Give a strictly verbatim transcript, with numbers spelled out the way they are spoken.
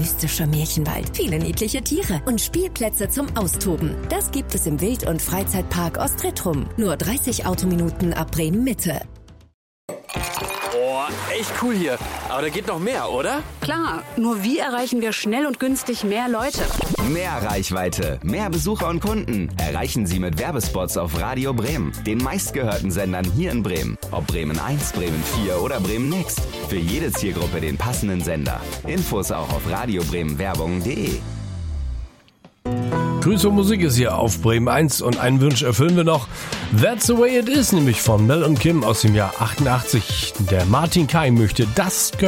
mystischer Märchenwald, viele niedliche Tiere und Spielplätze zum Austoben. Das gibt es im Wild- und Freizeitpark Ostrettrum. Nur dreißig Autominuten ab Bremen-Mitte. Boah, echt cool hier. Aber da geht noch mehr, oder? Klar, nur wie erreichen wir schnell und günstig mehr Leute? Mehr Reichweite, mehr Besucher und Kunden erreichen Sie mit Werbespots auf Radio Bremen, den meistgehörten Sendern hier in Bremen. Ob Bremen eins, Bremen vier oder Bremen Next. Für jede Zielgruppe den passenden Sender. Infos auch auf radiobremenwerbung punkt de. Grüße und Musik ist hier auf Bremen eins und einen Wunsch erfüllen wir noch. That's the way it is, nämlich von Mel und Kim aus dem Jahr achtundachtzig. Der Martin Kai möchte das